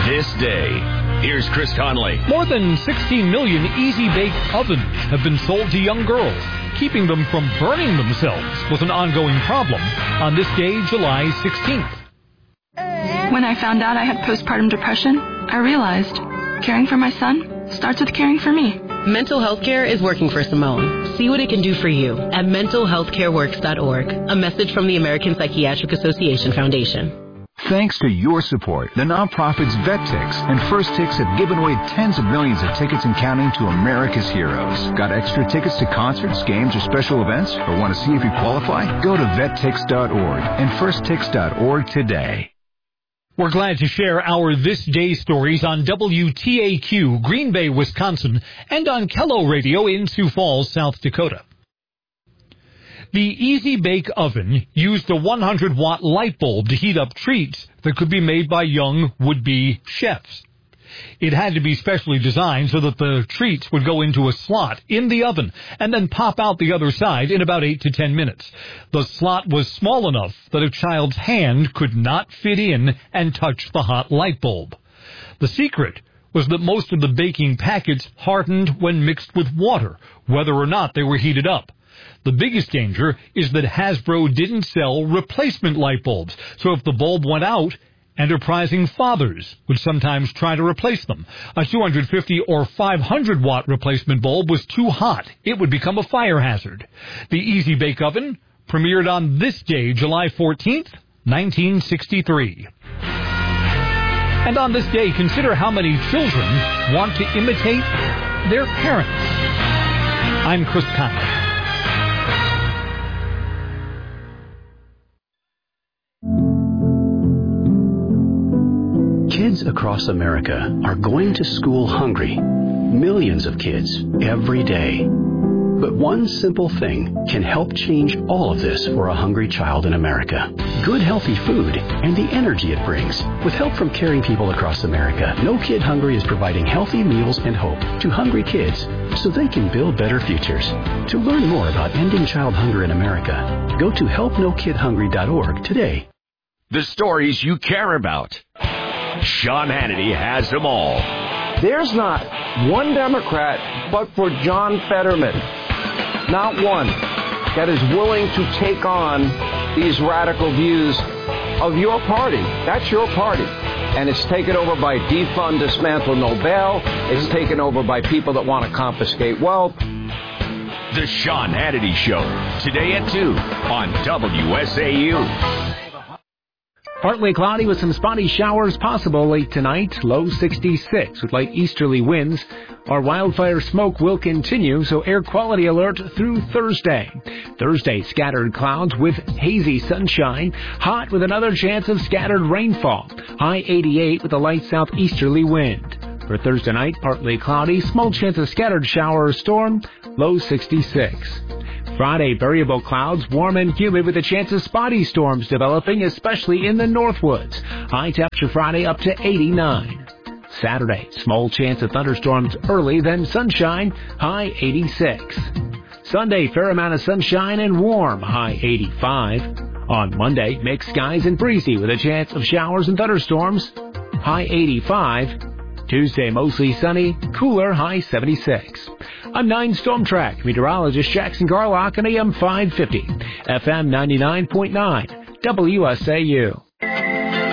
this day. Here's Chris Conley. More than 16 million Easy Bake ovens have been sold to young girls. Keeping them from burning themselves was an ongoing problem on this day, July 16th. When I found out I had postpartum depression, I realized caring for my son starts with caring for me. Mental health care is working for Simone. See what it can do for you at mentalhealthcareworks.org. A message from the American Psychiatric Association Foundation. Thanks to your support, the nonprofits VetTix and First Tix have given away tens of millions of tickets and counting to America's heroes. Got extra tickets to concerts, games, or special events? Or want to see if you qualify? Go to vettix.org and firsttix.org today. We're glad to share our This Day stories on WTAQ, Green Bay, Wisconsin, and on Kello Radio in Sioux Falls, South Dakota. The Easy Bake Oven used a 100-watt light bulb to heat up treats that could be made by young would-be chefs. It had to be specially designed so that the treats would go into a slot in the oven and then pop out the other side in about 8 to 10 minutes. The slot was small enough that a child's hand could not fit in and touch the hot light bulb. The secret was that most of the baking packets hardened when mixed with water, whether or not they were heated up. The biggest danger is that Hasbro didn't sell replacement light bulbs, so if the bulb went out, enterprising fathers would sometimes try to replace them. A 250 or 500-watt replacement bulb was too hot. It would become a fire hazard. The Easy Bake Oven premiered on this day, July 14th, 1963. And on this day, consider how many children want to imitate their parents. I'm Chris Conley. Kids across America are going to school hungry. Millions of kids every day. But one simple thing can help change all of this for a hungry child in America. Good, healthy food and the energy it brings. With help from caring people across America, No Kid Hungry is providing healthy meals and hope to hungry kids so they can build better futures. To learn more about ending child hunger in America, go to helpnokidhungry.org today. The stories you care about. Sean Hannity has them all. There's not one Democrat but for John Fetterman, not one, that is willing to take on these radical views of your party. That's your party. And it's taken over by defund, dismantle, no bail. It's taken over by people that want to confiscate wealth. The Sean Hannity Show, today at 2 on WSAU. Partly cloudy with some spotty showers possible late tonight. Low 66 with light easterly winds. Our wildfire smoke will continue, so air quality alert through Thursday. Thursday, scattered clouds with hazy sunshine. Hot with another chance of scattered rainfall. High 88 with a light southeasterly wind. For Thursday night, partly cloudy. Small chance of scattered shower or storm. Low 66. Friday, variable clouds, warm and humid with a chance of spotty storms developing, especially in the Northwoods. High temperature Friday up to 89. Saturday, small chance of thunderstorms early, then sunshine, high 86. Sunday, fair amount of sunshine and warm, high 85. On Monday, mixed skies and breezy with a chance of showers and thunderstorms, high 85. Tuesday, mostly sunny, cooler, high 76. I'm 9 Storm Track meteorologist Jackson Garlock on AM 550, FM 99.9, WSAU.